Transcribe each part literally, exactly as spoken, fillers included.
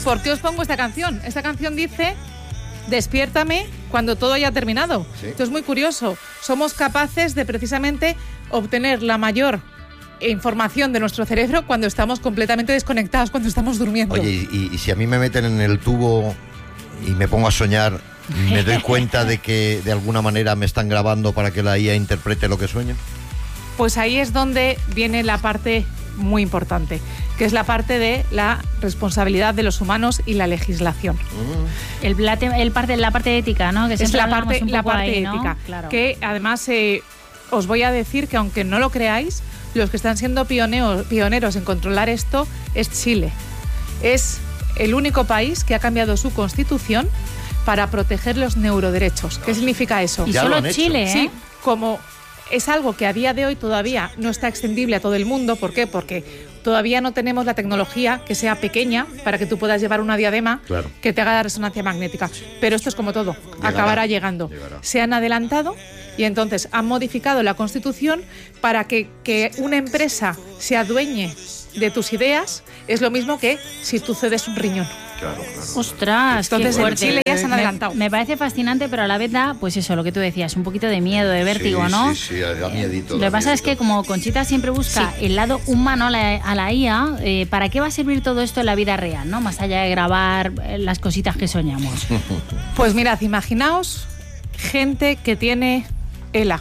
¿Por qué os pongo esta canción? Esta canción dice, despiértame cuando todo haya terminado. ¿Sí? Esto es muy curioso. Somos capaces de precisamente obtener la mayor información de nuestro cerebro cuando estamos completamente desconectados, cuando estamos durmiendo. Oye, y, y si a mí me meten en el tubo y me pongo a soñar, ¿me doy cuenta de que de alguna manera me están grabando para que la I A interprete lo que sueño? Pues ahí es donde viene la parte muy importante, que es la parte de la responsabilidad de los humanos y la legislación. Mm. El, la, el parte, la parte ética, ¿no? Que es la parte, un la poco parte ahí, ética, ¿no? Claro. Que además eh, os voy a decir que aunque no lo creáis, los que están siendo pioneros, pioneros en controlar esto es Chile. Es el único país que ha cambiado su constitución para proteger los neuroderechos. ¿Qué significa eso? Y solo Chile, ¿eh? Sí, como es algo que a día de hoy todavía no está extendible a todo el mundo. ¿Por qué? Porque todavía no tenemos la tecnología que sea pequeña para que tú puedas llevar una diadema, claro, que te haga la resonancia magnética. Pero esto es como todo, llegará, acabará llegando. Llegará. Se han adelantado y entonces han modificado la Constitución para que, que una empresa se adueñe de tus ideas. Es lo mismo que si tú cedes un riñón. Claro, claro. Ostras, entonces qué en Chile ya se han adelantado. Me, me parece fascinante, pero a la vez da, pues eso, lo que tú decías, un poquito de miedo, de vértigo, sí, ¿no? Sí, sí, da miedito. Lo que pasa miedito. es que como Conchita siempre busca sí. el lado humano a la, a la I A, eh, ¿para qué va a servir todo esto en la vida real, no? Más allá de grabar las cositas que soñamos. Pues mirad, imaginaos gente que tiene ELA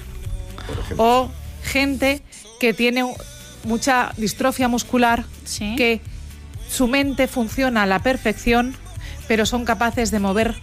o gente que tiene mucha distrofia muscular, ¿sí? Que su mente funciona a la perfección, pero son capaces de mover,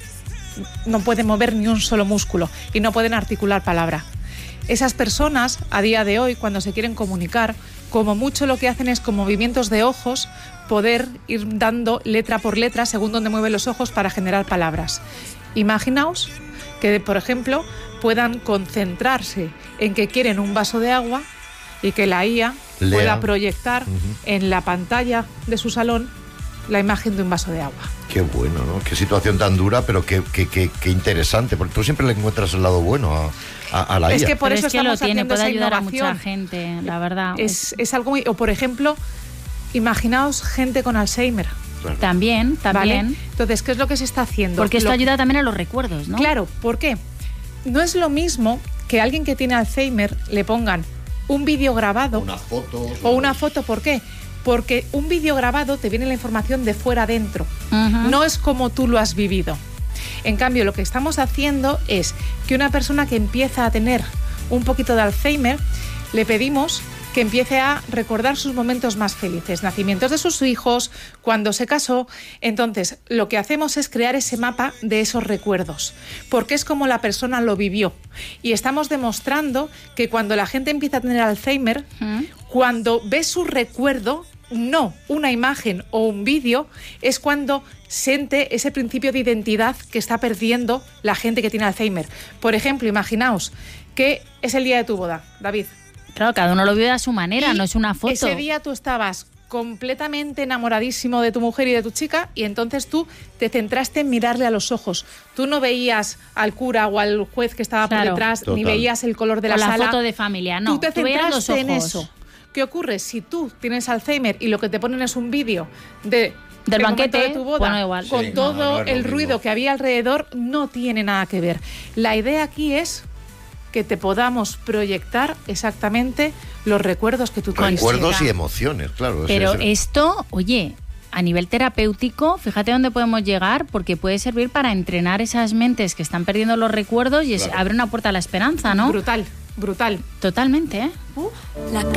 no pueden mover ni un solo músculo y no pueden articular palabra. Esas personas, a día de hoy, cuando se quieren comunicar, como mucho lo que hacen es con movimientos de ojos poder ir dando letra por letra según donde mueven los ojos para generar palabras. Imaginaos que, por ejemplo, puedan concentrarse en que quieren un vaso de agua y que la I A Lea. pueda proyectar uh-huh. en la pantalla de su salón la imagen de un vaso de agua. Qué bueno, ¿no? Qué situación tan dura, pero qué, qué, qué, qué interesante, porque tú siempre le encuentras el lado bueno a, a, a la es I A. Que por pero eso es que lo tiene, puede ayudar innovación. a mucha gente, la verdad. Es, es algo muy... O, por ejemplo, imaginaos gente con Alzheimer. Claro. También, también. ¿Vale? Entonces, ¿qué es lo que se está haciendo? Porque esto lo... ayuda también a los recuerdos, ¿no? Claro, ¿por qué? No es lo mismo que a alguien que tiene Alzheimer le pongan un vídeo grabado una foto, o una foto. ¿Por qué? Porque un vídeo grabado te viene la información de fuera adentro. Uh-huh. No es como tú lo has vivido. En cambio, lo que estamos haciendo es que una persona que empieza a tener un poquito de Alzheimer, le pedimos que empiece a recordar sus momentos más felices, nacimientos de sus hijos, cuando se casó. Entonces, lo que hacemos es crear ese mapa de esos recuerdos, porque es como la persona lo vivió. Y estamos demostrando que cuando la gente empieza a tener Alzheimer, ¿Mm? cuando ve su recuerdo, no una imagen o un vídeo, es cuando siente ese principio de identidad que está perdiendo la gente que tiene Alzheimer. Por ejemplo, imaginaos que es el día de tu boda, David. Claro, cada uno lo vive a su manera, y no es una foto. Ese día tú estabas completamente enamoradísimo de tu mujer y de tu chica y entonces tú te centraste en mirarle a los ojos. Tú no veías al cura o al juez que estaba claro. por detrás, Total. ni veías el color de la o la sala. foto de familia, no. Tú te tú veías los centraste en ojos. eso. ¿Qué ocurre? Si tú tienes Alzheimer y lo que te ponen es un vídeo de... del banquete de tu boda, bueno, igual. con sí, todo no, no el ruido mismo. que había alrededor, no tiene nada que ver. La idea aquí es que te podamos proyectar exactamente los recuerdos que tú tienes. Recuerdos y emociones, claro. Pero es, es, esto, oye, a nivel terapéutico, fíjate dónde podemos llegar, porque puede servir para entrenar esas mentes que están perdiendo los recuerdos y claro. abre una puerta a la esperanza, ¿no? Brutal, brutal. Totalmente, ¿eh? Uh. La